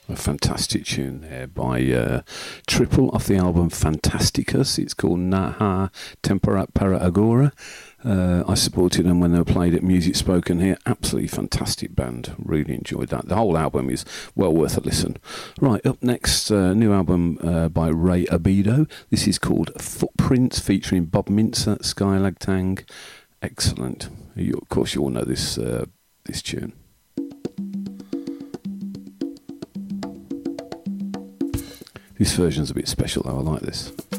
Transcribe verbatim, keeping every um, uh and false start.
A fantastic tune there by uh, Triple off the album Fantasticus. It's called Naha Tempera para Agora. Uh, I supported them when they were played at Music Spoken here. Absolutely fantastic band. Really enjoyed that. The whole album is well worth a listen. Right, up next, uh, new album uh, by Ray Abido. This is called Footprints, featuring Bob Mincer, Skylag Tang. Excellent. You, of course, you all know this uh, this tune. This version's a bit special though, I like this.